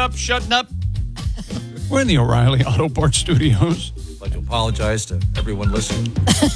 shutting up. We're in the O'Reilly Auto Parts Studios. I'd like to apologize to everyone listening.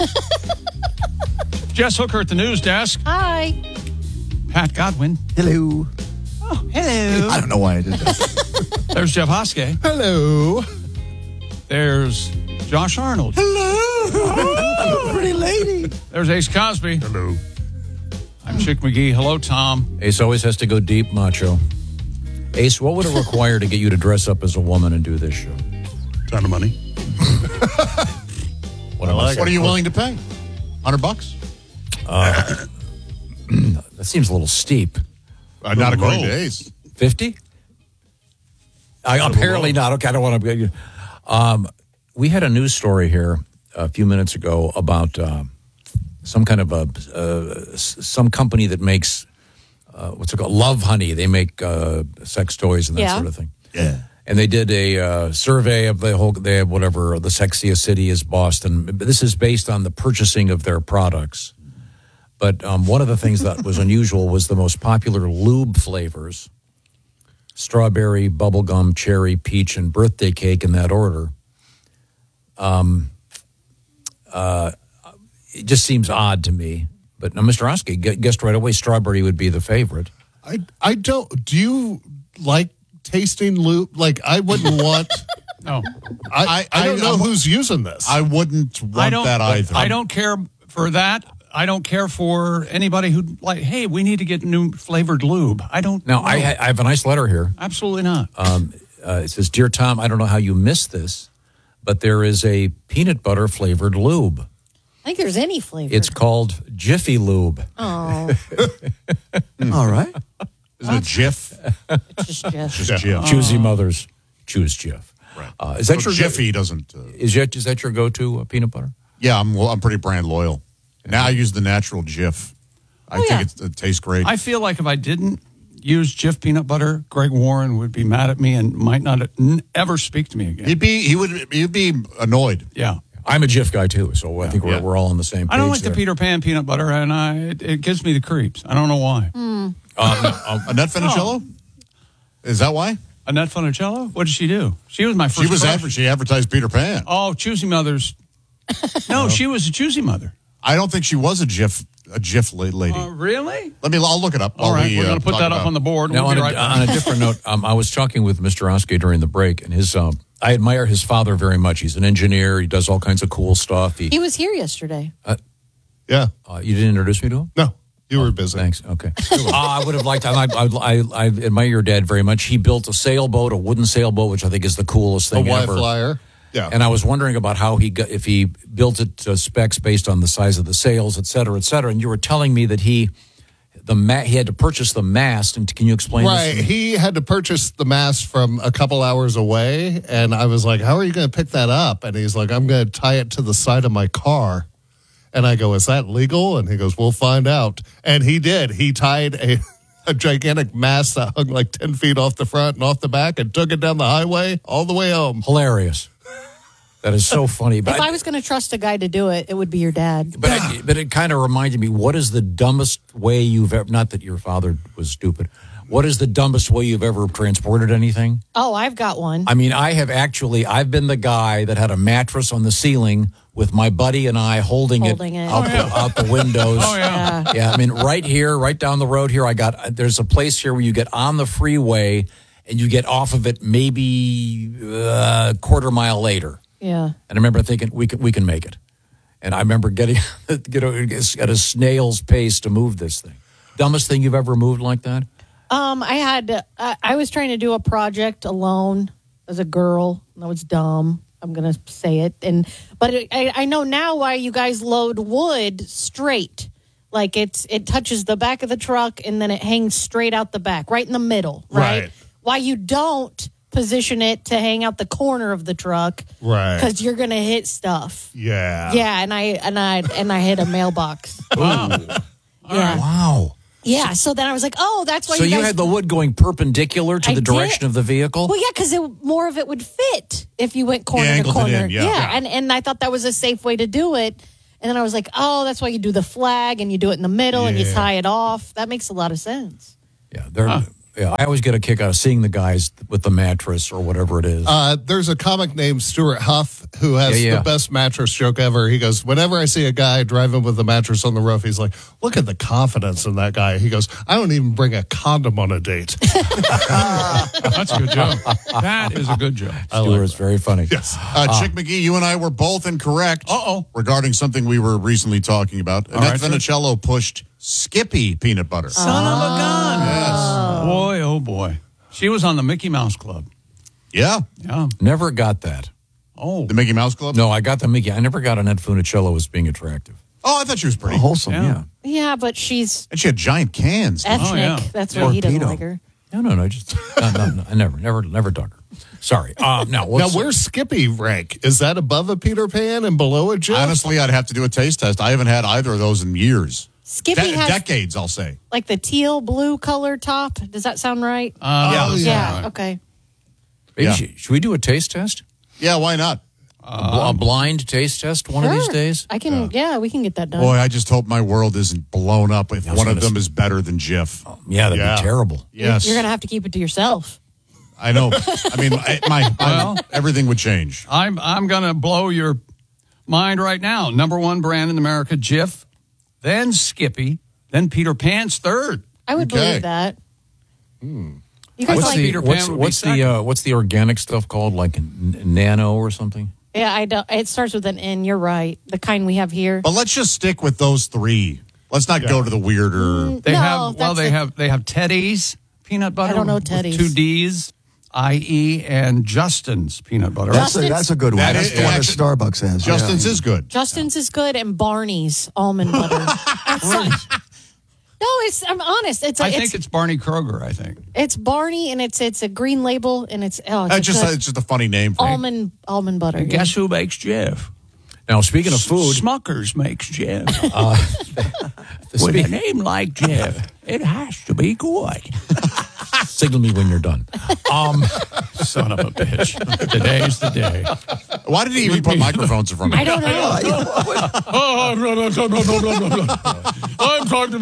Jess Hooker at the news desk. Hi. Pat Godwin. Hello. Oh, hello. I don't know why I did that. There's Jeff Hoske. Hello. There's Josh Arnold. Hello. Pretty lady. There's Ace Cosby. Hello. I'm Chick McGee. Hello, Tom. Ace always has to go deep, macho. Ace, what would it require to get you to dress up as a woman and do this show? Ton of money. What What are you willing to pay? $100? That seems a little steep. Not according to Ace. 50? Apparently not. Okay, I don't want to. We had a news story here a few minutes ago about some kind of some company that makes what's it called? Love Honey. They make sex toys and that sort of thing. Yeah. And they did a survey of the whole. They have whatever the sexiest city is Boston. This is based on the purchasing of their products. But one of the things that was unusual was the most popular lube flavors: strawberry, bubblegum, cherry, peach, and birthday cake in that order. It just seems odd to me. But now, Mr. Oskey guessed right away strawberry would be the favorite. I don't. Do you like tasting lube? Like, I wouldn't want. No. I don't know who's using this. I wouldn't want that either. I don't care for that. I don't care for anybody who like, hey, we need to get new flavored lube. I don't Now, know. I have a nice letter here. Absolutely not. It says, Dear Tom, I don't know how you missed this, but there is a peanut butter flavored lube. I think there's any flavor. It's called Jiffy Lube. Oh, All right. Is it a Jif? it's just Jeff. Just Jif. Choosy mothers choose Jif. Right. Is that your Jiffy doesn't. Is that your go-to peanut butter? Yeah, I'm pretty brand loyal. Now I use the natural Jif. I think it tastes great. I feel like if I didn't use Jif peanut butter, Greg Warren would be mad at me and might not ever speak to me again. He'd be annoyed. Yeah. I'm a Jif guy too, so I think we're all on the same page. I don't like there. the Peter Pan peanut butter, and it gives me the creeps. I don't know why. Annette Funicello? Is that why? Annette Funicello? What did she do? She was my first crush. She advertised Peter Pan. Oh, Choosy Mothers. No, she was a Choosy Mother. I don't think she was a Jif lady. Really? I'll look it up. All right, we're going to put that up on the board. Now, We'll be on, right back. on a different note, I was talking with Mr. Oskey during the break, and I admire his father very much. He's an engineer. He does all kinds of cool stuff. He was here yesterday. Yeah. You didn't introduce me to him? No, you were busy. Thanks. Okay. I would have liked. I admire your dad very much. He built a wooden sailboat, which I think is the coolest thing Hawaii ever. Flyer. Yeah. And I was wondering about how if he built it to specs based on the size of the sails, et cetera, et cetera. And you were telling me that he had to purchase the mast. And can you explain Right. this? He had to purchase the mast from a couple hours away. And I was like, how are you going to pick that up? And he's like, I'm going to tie it to the side of my car. And I go, is that legal? And he goes, we'll find out. And he did. He tied a gigantic mast that hung like 10 feet off the front and off the back and took it down the highway all the way home. Hilarious. That is so funny. But If I was going to trust a guy to do it, it would be your dad. But it kind of reminded me, what is the dumbest way you've ever, not that your father was stupid, what is the dumbest way you've ever transported anything? Oh, I've got one. I mean, I've been the guy that had a mattress on the ceiling with my buddy and I holding it. Out the windows. Oh, yeah. Yeah, I mean, right here, right down the road here, there's a place here where you get on the freeway and you get off of it maybe a quarter mile later. Yeah. And I remember thinking, we can make it. And I remember getting at a snail's pace to move this thing. Dumbest thing you've ever moved like that? I was trying to do a project alone as a girl. That was dumb. I'm going to say it. But I know now why you guys load wood straight. Like it touches the back of the truck and then it hangs straight out the back, right in the middle, right? Why you don't position it to hang out the corner of the truck, Right. Because you're going to hit stuff. Yeah. Yeah, and I hit a mailbox. Wow. Yeah. Wow. Yeah, so then I was like, oh, that's why So you guys... you had the wood going perpendicular to I the direction did. of the vehicle? Well, yeah, because more of it would fit if you went corner to angled it corner. in, yeah. And I thought that was a safe way to do it. And then I was like, oh, that's why you do the flag and you do it in the middle and you tie it off. That makes a lot of sense. Yeah, Yeah, I always get a kick out of seeing the guys with the mattress or whatever it is. There's a comic named Stuart Huff who has the best mattress joke ever. He goes, whenever I see a guy driving with a mattress on the roof, he's like, look at the confidence in that guy. He goes, I don't even bring a condom on a date. That's a good joke. That is a good joke. Stuart's very funny. Yes. Chick McGee, you and I were both incorrect regarding something we were recently talking about. Annette Funicello pushed Skippy peanut butter. Son of a gun. Yes. Boy, oh boy. She was on the Mickey Mouse Club. Yeah. Yeah. Never got that. Oh. The Mickey Mouse Club? No, I got the Mickey. I never got Annette Funicello as being attractive. Oh, I thought she was pretty wholesome. Yeah. Yeah, but she's And she had giant cans. ethnic. Oh, yeah. That's why he doesn't Torpedo. like her. No, just no, I never dug her. Sorry. Now, Where's Skippy rank? Is that above a Peter Pan and below a Jif? Honestly, I'd have to do a taste test. I haven't had either of those in years. Skippy has Decades, I'll say. like the teal blue color top. Does that sound right? Yeah. Okay. maybe Yeah. should we do a taste test? Yeah, why not? A blind taste test one of these Sure. days? I can. Yeah, we can get that done. Boy, I just hope my world isn't blown up if one of them is better than Jif. Yeah, that'd be terrible. Yes. You're gonna have to keep it to yourself. I know. I mean, everything would change. I'm going to blow your mind right now. Number one brand in America, Jif, then Skippy, then Peter Pan's third. I would Okay. believe that. You guys What's like? the Peter Pan would be second. what's the organic stuff called? Like nano or something? Yeah, I don't. It starts with an N. You're right. The kind we have here. But let's just stick with those three. Let's not go to the weirder. They No, they have Teddy's peanut butter. I don't know with Teddy's. 2 D's, IE, and Justin's peanut butter. That's a good one. That That's is- the one that actually- Starbucks has. Justin's is good. Justin's is good, and Barney's almond butter. No, I'm honest. I think it's Barney Kroger, I think. it's Barney, and it's a green label, and it's It's just a funny name for me. almond butter. And guess who makes Jif? Now, speaking of food, Smucker's makes Jif. With a name like Jif, it has to be good. signal me when you're done. Son of a bitch. Today's the day. Why did he even put microphones in front of I me? don't know. I'm talking.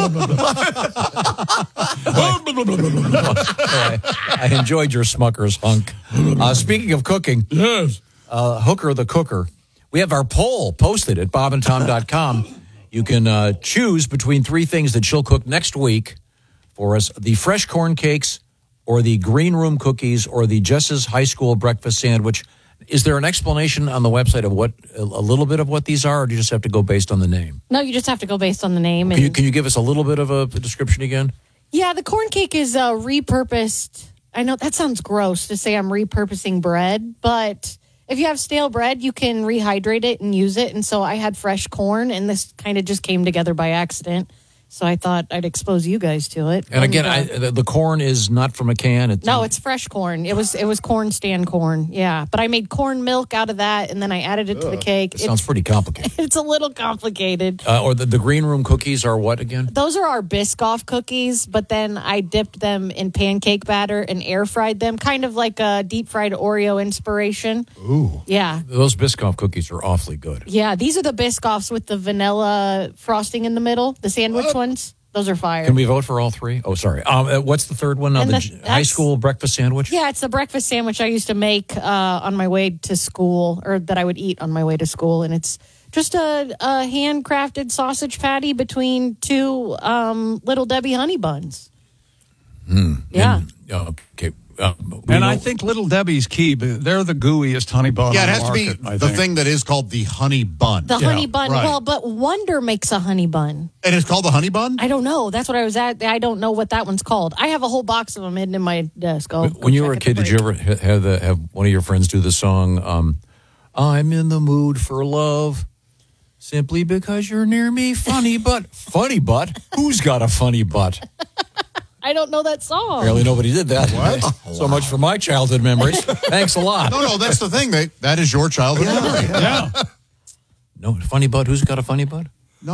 I enjoyed your Smucker's hunk. Speaking of cooking, Yes. Hooker the Cooker, we have our poll posted at bobandtom.com. You can choose between 3 things that she'll cook next week for us: the fresh corn cakes, or the green room cookies, or the Jess's High School breakfast sandwich. Is there an explanation on the website of what a little bit of what these are, or do you just have to go based on the name? No, you just have to go based on the name. Can And you give us a little bit of a description again? yeah, the corn cake is repurposed. I know that sounds gross to say I'm repurposing bread, but if you have stale bread, you can rehydrate it and use it. And so I had fresh corn, and this kind of just came together by accident. So I thought I'd expose you guys to it. And again, the corn is not from a can. No, it's fresh corn. It was corn stand corn. Yeah, but I made corn milk out of that, and then I added it to the cake. It sounds pretty complicated. It's a little complicated. Or the green room cookies are what again? Those are our Biscoff cookies, but then I dipped them in pancake batter and air fried them, kind of like a deep fried Oreo inspiration. Ooh. Yeah. Those Biscoff cookies are awfully good. Yeah, these are the Biscoffs with the vanilla frosting in the middle, the sandwich ones. Those are fire. Can we vote for all 3? Oh, sorry. What's the third one now? And The that's- high school breakfast sandwich? Yeah, it's the breakfast sandwich I used to make on my way to school, or that I would eat on my way to school. And it's just a handcrafted sausage patty between 2 Little Debbie honey buns. Yeah. Okay. And I think Little Debbie's key, but they're the gooeyest honey bun Yeah, on it the has to be market, I the think. thing that is called the honey bun. The honey bun. right. Well, but Wonder makes a honey bun. And it's called the honey bun? I don't know. That's what I was at. I don't know what that one's called. I have a whole box of them hidden in my desk. When you were a kid, did you ever have one of your friends do the song, I'm in the mood for love, simply because you're near me, funny butt? Funny butt? Who's got a funny butt? I don't know that song. Apparently nobody did that. What? So much for my childhood memories. Thanks a lot. No, that's the thing. That is your childhood memory. Yeah. No, funny butt? Who's got a funny butt?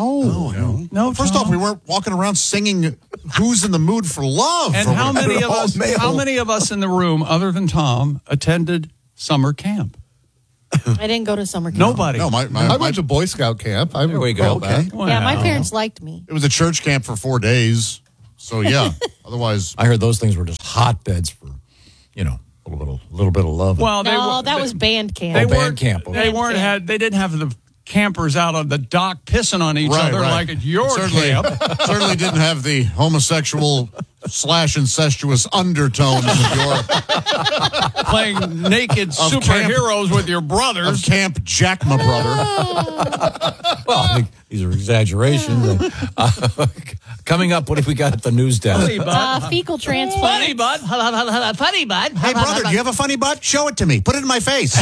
No, First off, we weren't walking around singing "Who's in the Mood for Love." And for how many of us? male. How many of us in the room, other than Tom, attended summer camp? I didn't go to summer camp. Nobody. No, I went to Boy Scout camp. I There we go. recall that. Yeah, my parents liked me. it was a church camp for 4 days. So, yeah. Otherwise, I heard those things were just hotbeds for, a little bit of love. Well, that was band camp. They didn't have the campers out on the dock pissing on each other like at your camp. Certainly didn't have the homosexual / incestuous undertones of your playing naked superheroes with your brothers. Of Camp Jack, my brother. Well, I think these are exaggerations. Coming up, what have we got at the news desk? Fecal transplant. Funny bud. Funny bud. Hey, brother, do you have a funny butt? Show it to me. Put it in my face.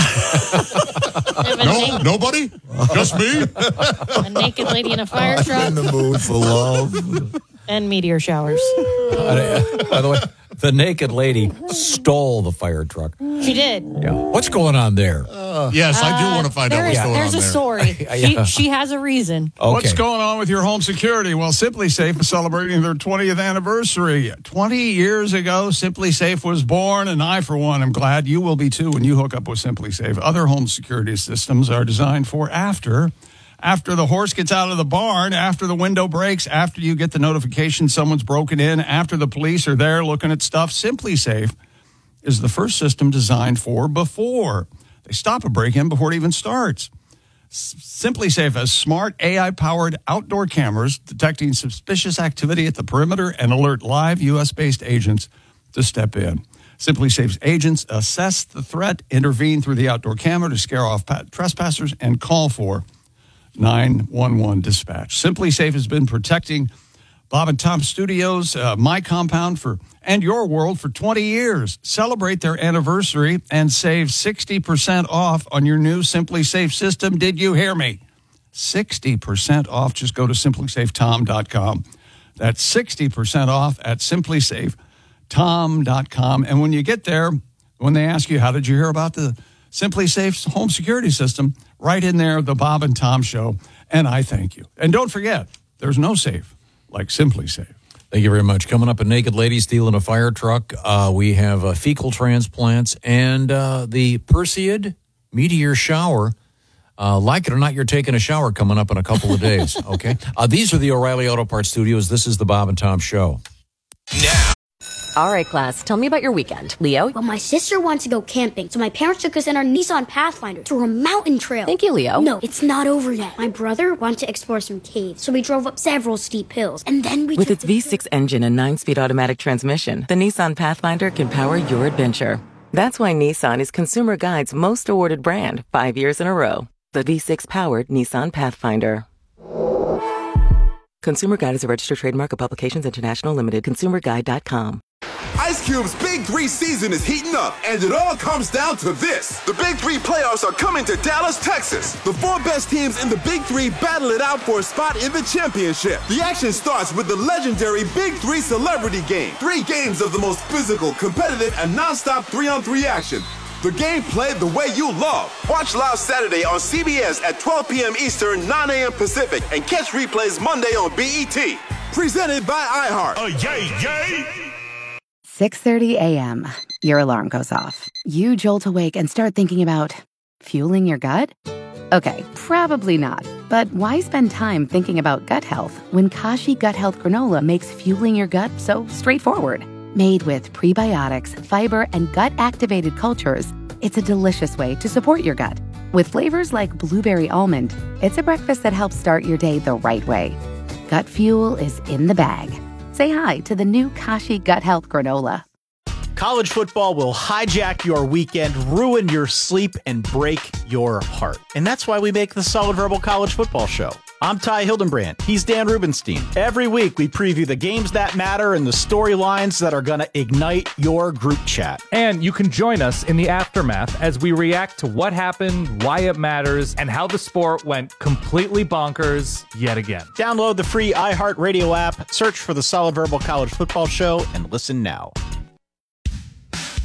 No, nobody? Just me? A naked lady in a fire truck. I'm in the mood for love. And meteor showers. By the way, the naked lady stole the fire truck. She did. Yeah. What's going on there? Yes, I do want to find out what's going on there. There's a story. She has a reason. Okay. What's going on with your home security? Well, Simply Safe is celebrating their 20th anniversary. 20 years ago, Simply Safe was born, and I, for one, am glad you will be too when you hook up with Simply Safe. Other home security systems are designed for after the horse gets out of the barn, after the window breaks, after you get the notification someone's broken in, after the police are there looking at stuff. Simply Safe is the first system designed for before. They stop a break-in before it even starts. Simply Safe has smart AI-powered outdoor cameras detecting suspicious activity at the perimeter and alert live U.S.-based agents to step in. Simply Safe's agents assess the threat, intervene through the outdoor camera to scare off trespassers, and call for 911 dispatch. Simply Safe has been protecting Bob and Tom Studios, my compound and your world for 20 years. Celebrate their anniversary and save 60% off on your new Simply Safe system. Did you hear me? 60% off. Just go to simplysafetom.com. That's 60% off at simplysafetom.com. And when you get there, when they ask you, how did you hear about the Simply Safe home security system, right in there, the Bob and Tom Show, and I thank you. And don't forget, there's no safe like Simply Safe. Thank you very much. Coming up, a naked lady stealing a fire truck. We have fecal transplants and the Perseid meteor shower. Like it or not, you're taking a shower coming up in a couple of days, okay? These are the O'Reilly Auto Parts Studios. This is the Bob and Tom Show. Now. All right, class, tell me about your weekend. Leo? Well, my sister wants to go camping, so my parents took us in our Nissan Pathfinder through a mountain trail. Thank you, Leo. No, it's not over yet. My brother wanted to explore some caves, so we drove up several steep hills, and then we With its V6 engine and 9-speed automatic transmission, the Nissan Pathfinder can power your adventure. That's why Nissan is Consumer Guide's most awarded brand 5 years in a row. The V6-powered Nissan Pathfinder. Consumer Guide is a registered trademark of Publications International Limited. ConsumerGuide.com. Ice Cube's Big 3 season is heating up, and it all comes down to this. The Big 3 playoffs are coming to Dallas, Texas. The 4 best teams in the Big 3 battle it out for a spot in the championship. The action starts with the legendary Big 3 Celebrity Game. 3 games of the most physical, competitive, and non-stop 3-on-3 action. The game played the way you love. Watch live Saturday on CBS at 12 p.m. Eastern, 9 a.m. Pacific, and catch replays Monday on BET. Presented by iHeart. Yay, yay! 6:30 a.m. Your alarm goes off. You jolt awake and start thinking about fueling your gut? Okay, probably not. But why spend time thinking about gut health when Kashi Gut Health Granola makes fueling your gut so straightforward? Made with prebiotics, fiber, and gut-activated cultures, it's a delicious way to support your gut. With flavors like blueberry almond, it's a breakfast that helps start your day the right way. Gut fuel is in the bag. Say hi to the new Kashi Gut Health Granola. College football will hijack your weekend, ruin your sleep, and break your heart. And that's why we make the Solid Verbal College Football Show. I'm Ty Hildenbrand. He's Dan Rubenstein. Every week, we preview the games that matter and the storylines that are going to ignite your group chat. And you can join us in the aftermath as we react to what happened, why it matters, and how the sport went completely bonkers yet again. Download the free iHeartRadio app, search for the Solid Verbal College Football Show, and listen now.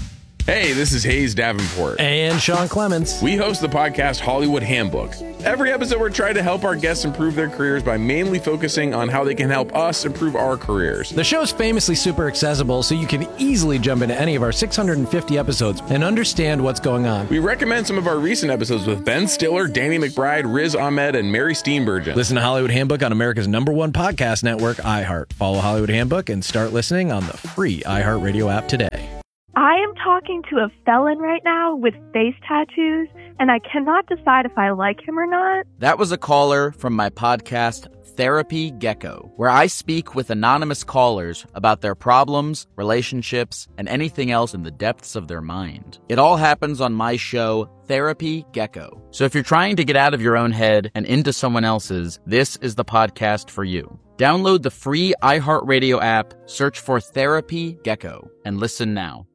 Hey, this is Hayes Davenport. And Sean Clements. We host the podcast Hollywood Handbook. Every episode, we're trying to help our guests improve their careers by mainly focusing on how they can help us improve our careers. The show's famously super accessible, so you can easily jump into any of our 650 episodes and understand what's going on. We recommend some of our recent episodes with Ben Stiller, Danny McBride, Riz Ahmed, and Mary Steenburgen. Listen to Hollywood Handbook on America's #1 podcast network, iHeart. Follow Hollywood Handbook and start listening on the free iHeartRadio app today. I am talking to a felon right now with face tattoos, and I cannot decide if I like him or not. That was a caller from my podcast, Therapy Gecko, where I speak with anonymous callers about their problems, relationships, and anything else in the depths of their mind. It all happens on my show, Therapy Gecko. So if you're trying to get out of your own head and into someone else's, this is the podcast for you. Download the free iHeartRadio app, search for Therapy Gecko, and listen now.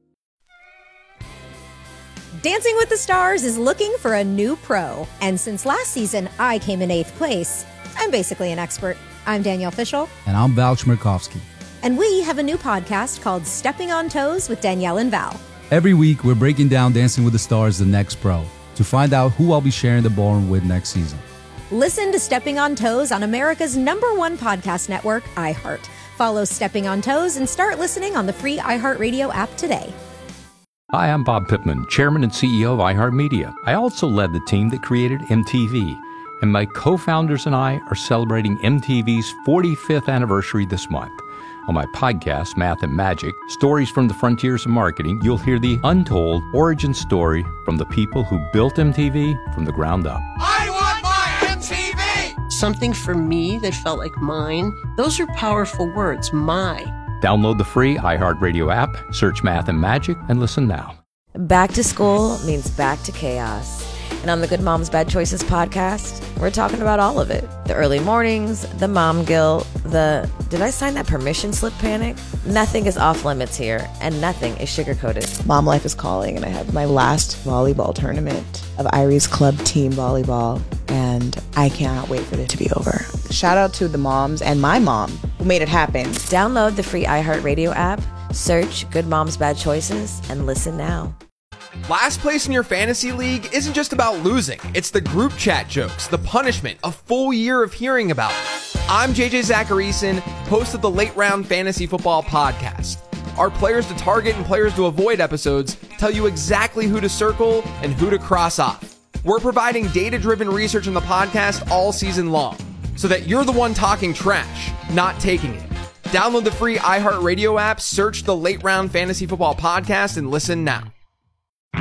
Dancing with the Stars is looking for a new pro. And since last season, I came in 8th place. I'm basically an expert. I'm Danielle Fishel. And I'm Val Chmerkovsky. And we have a new podcast called Stepping on Toes with Danielle and Val. Every week, we're breaking down Dancing with the Stars, the next pro, to find out who I'll be sharing the ballroom with next season. Listen to Stepping on Toes on America's #1 podcast network, iHeart. Follow Stepping on Toes and start listening on the free iHeartRadio app today. Hi, I'm Bob Pittman, Chairman and CEO of iHeartMedia. I also led the team that created MTV, and my co-founders and I are celebrating MTV's 45th anniversary this month. On my podcast, Math and Magic, Stories from the Frontiers of Marketing, you'll hear the untold origin story from the people who built MTV from the ground up. I want my MTV! Something for me that felt like mine. Those are powerful words, my. Download the free iHeartRadio app, search Math and Magic, and listen now. Back to school means back to chaos. And on the Good Moms Bad Choices podcast, we're talking about all of it. The early mornings, the mom guilt, the did I sign that permission slip panic? Nothing is off limits here, and nothing is sugar-coated. Mom life is calling, and I have my last volleyball tournament of Irie's Club Team Volleyball, and I cannot wait for it to be over. Shout out to the moms and my mom who made it happen. Download the free iHeartRadio app, search Good Moms Bad Choices, and listen now. Last place in your fantasy league isn't just about losing. It's the group chat jokes, the punishment, a full year of hearing about it. I'm JJ Zacharyson, host of the Late Round Fantasy Football Podcast. Our Players to Target and Players to Avoid episodes tell you exactly who to circle and who to cross off. We're providing data-driven research in the podcast all season long, so that you're the one talking trash, not taking it. Download the free iHeartRadio app, search the Late Round Fantasy Football Podcast, and listen now.